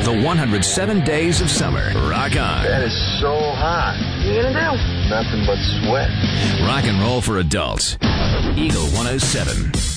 the 107 days of summer. Rock on. That is so hot. What are you gonna do? Nothing but sweat. Rock and roll for adults. Eagle 107.